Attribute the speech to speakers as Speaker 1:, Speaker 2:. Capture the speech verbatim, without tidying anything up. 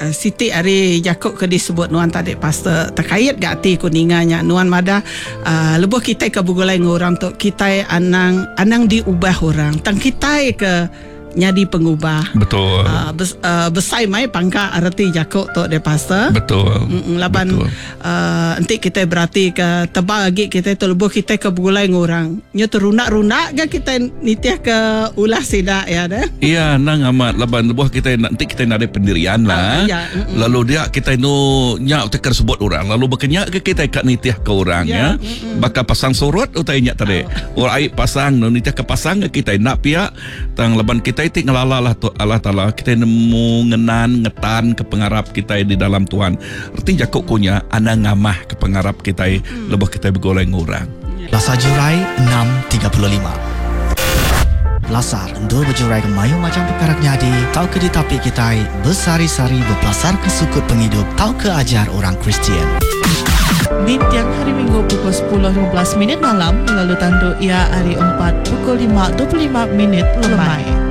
Speaker 1: uh, Siti Ari Jakob ke disebut nuan tadi pastor terkait gak ti kuninganya nuan mada uh, lebuh kita ke bugulai ngorang tu kita anang anang diubah orang tang kita ke nyadi pengubah.
Speaker 2: Betul.
Speaker 1: Uh, bes, uh, besai mai pangka arti Jakob tu de pastor.
Speaker 2: Betul.
Speaker 1: Mm, laban uh, nanti kita berarti ke tebal lagi kita tu lebuh kita ke bugulai ngorang. Nyo terunak-runak ke kita nitiah ke ulah sidak ya dah.
Speaker 2: Iya, nang amat laban lebuh kita nanti kita nak ada pendirian lah.
Speaker 1: Uh, ya, mm, mm.
Speaker 2: Lalu dia kita no nyak teker sebut orang. Lalu berkenyak ke kita kat nitiah ke orang ya.
Speaker 1: Ya, mm, mm.
Speaker 2: Baka pasang surut utai nyak tadi. Oh. Orang air pasang no nitiah ke pasang kita nak pihak tang laban kita itik ngelala lah tu Allah Taala kita nemu ngenan ngetan ke pengarap kita di dalam Tuhan. Erti Jakob kunya ana ngamah ke pengarap kita hmm. lebih kita bergoleng orang.
Speaker 3: Lasar Jurai enam tiga puluh lima. Lasar endul berjurai ke mayu macam peperak nyadi tau ke ditapik kita bersari-sari berpelasar ke sukut penghidup tau ke ajar orang Kristian.
Speaker 4: Di tiang hari Minggu pukul sepuluh lima belas minit malam lalu tandu ia hari empat pukul lima dua puluh lima minit lemai.